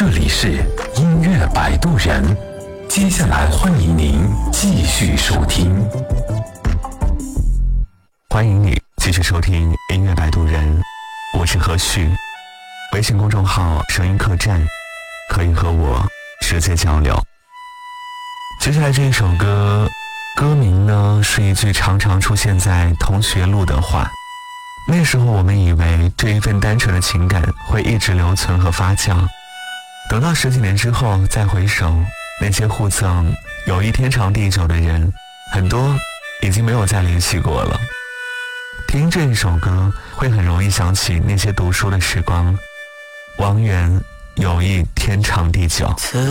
这里是音乐摆渡人，接下来欢迎您继续收听。 欢迎你继续收听音乐摆渡人，我是何旭。微信公众号声音客栈，可以和我直接交流。接下来这一首歌，歌名呢是一句常常出现在同学录的话。那时候我们以为这一份单纯的情感会一直留存和发酵，等到10几年之后再回首，那些互赠友谊天长地久的人，很多已经没有再联系过了。听这一首歌会很容易想起那些读书的时光，王源友谊天长地久。 此